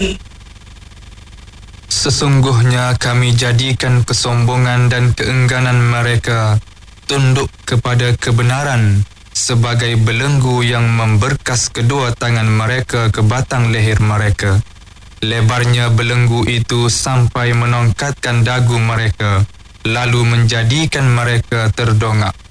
Sesungguhnya kami jadikan kesombongan dan keengganan mereka tunduk kepada kebenaran sebagai belenggu yang memberkas kedua tangan mereka ke batang leher mereka. Lebarnya belenggu itu sampai menongkatkan dagu mereka, lalu menjadikan mereka terdongak.